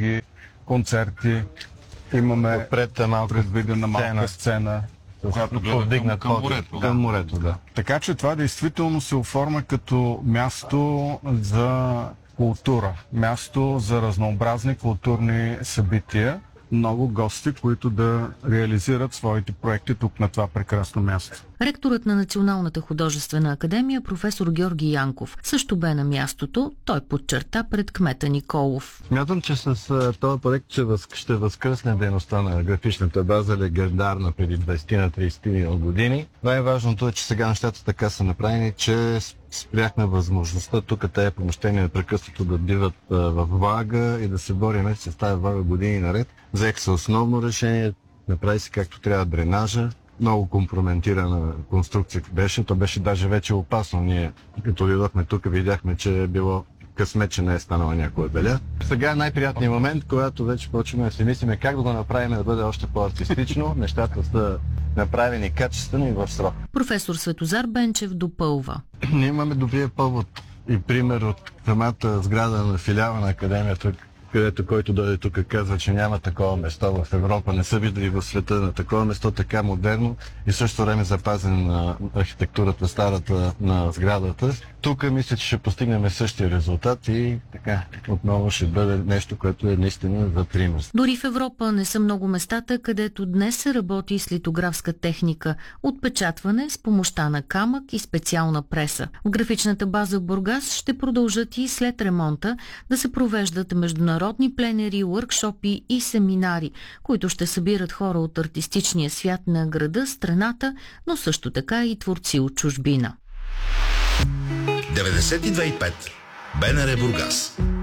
стратегии, концерти. Имаме отпред малка предвидена малка сцена, която повдигнат към морето. Да. Така че това действително се оформя като място за култура, място за разнообразни културни събития. Много гости, които да реализират своите проекти тук на това прекрасно място. Ректорът на Националната художествена академия, професор Георги Янков, също бе на мястото. Той подчерта пред кмета Николов. Смятам, че с този проект ще възкръсне дейността на графичната база, легендарна преди 20-30 години. Най-важното е, че сега нещата така са направени, че спряхме възможността тук тези помещения непрекъснато да биват в влага и да се бориме с тази влага години наред. Взех се основно решение, направи се както трябва дренажа. Много компрометирана конструкция беше, то беше даже вече опасно. Ние, като дойдохме тук, видяхме, че е било късмет, че не е станала някоя беля. Сега е най-приятният момент, когато вече почваме да си мислиме как да го направим да бъде още по-артистично. Нещата са направени качествено и в срок. Професор Светозар Бенчев допълва. Ние имаме добрия повод и пример от самата сграда на филиала на академията, където който дойде тук казва, че няма такова место в Европа, не са видели в света на такова место, така модерно и също време запазен на архитектурата старата на сградата. Тук мисля, че ще постигнем същия резултат и така отново ще бъде нещо, което е наистина за пример. Дори в Европа не са много местата, където днес се работи с литографска техника, отпечатване с помощта на камък и специална преса. В графичната база в Бургас ще продължат и след ремонта да се провеждат международни пленери, уъркшопи и семинари, които ще събират хора от артистичния свят на града, страната, но също така и творци от чужбина. 92,5 БНР Бургас.